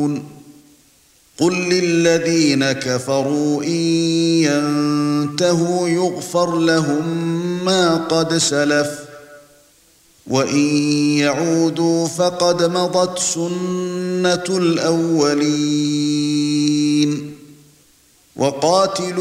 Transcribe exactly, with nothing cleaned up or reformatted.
قُل لِّلَّذِينَ كَفَرُوا إِن يَنتَهُوا يُغْفَرْ لَهُم مَّا قَدْ سَلَفَ وَإِن يَعُودُوا فَقَدْ مَضَتْ سُنَّةُ الْأَوَّلِينَ وَقَاتِلُوا